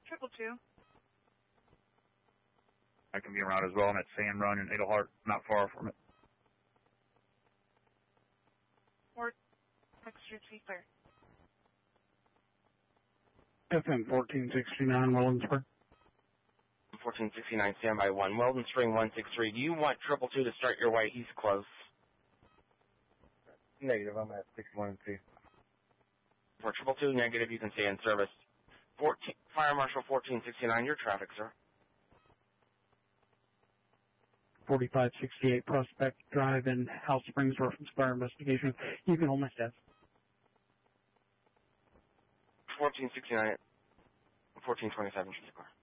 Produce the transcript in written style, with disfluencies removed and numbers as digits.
222. I can be around as well. I'm at Sand Run in Edelhart, not far from it. Or next street, be clear. FM 1469, Weldon. 1469, standby 1. Weldon Spring 163. Do you want 222 to start your way? He's close. Negative, I'm at 61-2. For 222, negative, you can stay in service. Fire Marshal 1469, your traffic, sir. 4568 Prospect Drive in House Springs, reference fire investigation. You can hold my staff. 1469, 1427, she's car.